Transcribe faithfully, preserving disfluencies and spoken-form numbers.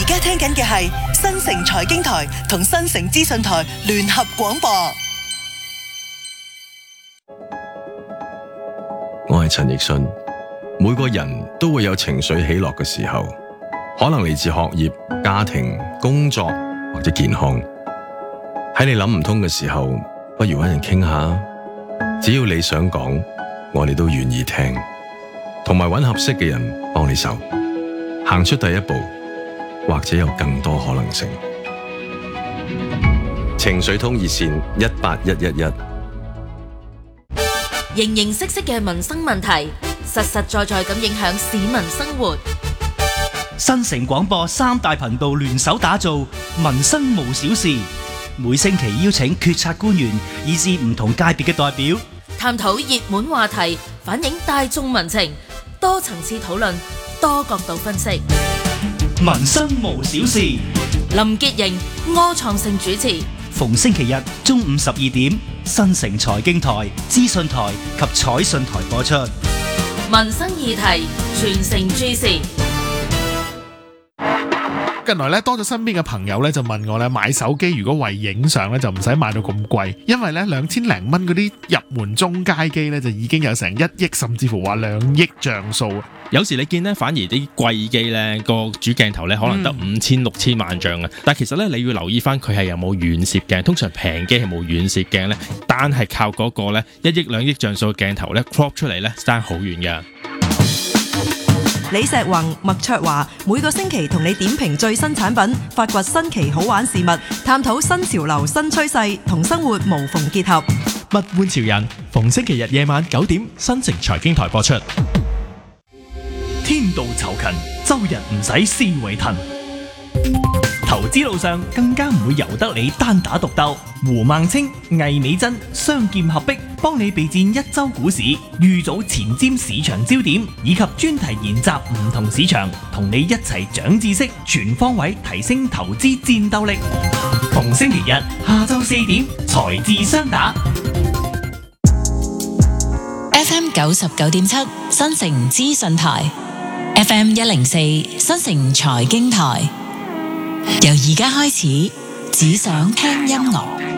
而家聽緊嘅係新城財經台同新城資訊台聯合廣播。 我係陳奕迅。每個人都會有情緒起落嘅時候，可能嚟自學業、家庭、工作或者健康。喺你諗唔通嘅時候，不如搵人傾下。只要你想講，我哋都願意聽，同埋搵合適嘅人幫你手，行出第一步，或者有更多可能性。情緒通熱線一八一一一。 形形色色嘅民生問題，實實在在咁影響市民生活。 新城廣播三大頻道聯手打造民生無小事，每星期邀請決策官員以至唔同界別嘅代表， 探討熱門話題，反映大眾民情，多層次討論，多角度分析。 民生無小事， 林潔瑩、柯創盛主持， 逢星期日中午十二點，新城財經台、資訊台及彩訊台播出。 民生議題，全城注視。 近來咧多咗身邊嘅朋友咧就問我咧，買手機如果為影相咧就唔使買到咁貴，因為咧兩千零蚊嗰啲入門中階機咧就已經有成一億甚至乎話兩億像素。 有時你見咧反而啲貴機咧個主鏡頭咧可能得五千六千萬像嘅，但係其實咧你要留意翻佢係有冇遠攝鏡，通常平機係冇遠攝鏡咧，單係靠嗰個咧一億兩億像素嘅鏡頭咧 crop 出嚟咧爭好遠㗎。 李石宏、麥卓華每個星期同你點評最新產品，發掘新奇好玩事物，探討新潮流新趨勢，同生活無縫結合。 物玩潮人，逢星期日夜晚九點，新城財經台播出。 天道酬勤，周日唔使思維騰。投資路上更加唔會由得你單打獨鬥。胡孟青、魏美珍雙劍合璧，幫你備戰一周股市，預早前瞻市場焦點，以及專題研習唔同市場，同你一齊長知識，全方位提升投資戰鬥力。逢星期日下晝四點，財智雙打。 F M 九十九點七新城資訊台 ，F M 一零四新城財經台。由而家開始，只想聽音樂。